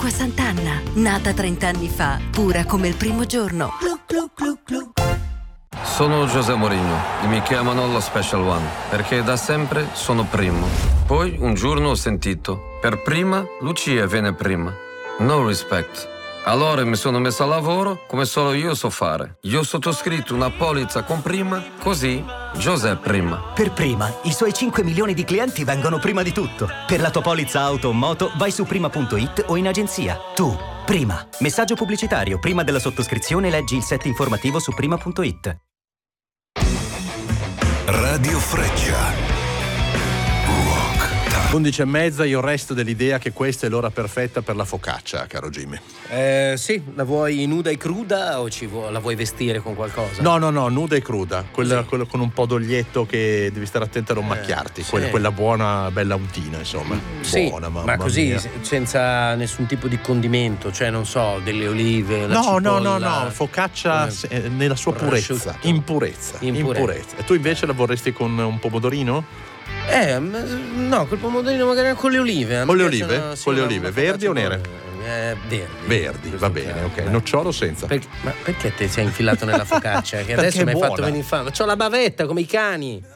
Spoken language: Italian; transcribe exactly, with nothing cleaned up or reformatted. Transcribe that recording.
Acqua Sant'Anna, nata trent'anni fa, pura come il primo giorno. Glu, glu, glu, glu. Sono José Mourinho e mi chiamano lo Special One perché da sempre sono primo. Poi un giorno ho sentito, per prima Lucia viene prima. No respect. Allora mi sono messo a lavoro come solo io so fare. Io ho sottoscritto una polizza con prima, così José prima. Per prima, i suoi cinque milioni di clienti vengono prima di tutto. Per la tua polizza auto o moto vai su prima punto it o in agenzia. Tu, prima. Messaggio pubblicitario. Prima della sottoscrizione leggi il set informativo su prima punto it. Radio Freccia. undici e mezza, io resto dell'idea che questa è l'ora perfetta per la focaccia, caro Jimmy. Eh, sì, la vuoi nuda e cruda o ci vuoi, la vuoi vestire con qualcosa? No, no, no, nuda e cruda, quella, quella con un po' d'olietto che devi stare attento a non eh, macchiarti, sì. quella, quella buona, bella untina, insomma. Sì, buona, ma così, mia. senza nessun tipo di condimento, cioè non so, delle olive, la No, cipolla, no, no, no, focaccia eh, nella sua purezza, in purezza, in purezza. purezza. E tu invece la vorresti con un pomodorino? Eh, no, col pomodorino magari con le olive. Con le olive? Una, sì, con le olive, verdi o nere? Eh, verdi. Verdi, va bene, ok. Beh. Nocciolo senza. Per, ma perché te sei infilato nella focaccia? Che adesso mi hai fatto venire fame. C'ho la bavetta come i cani.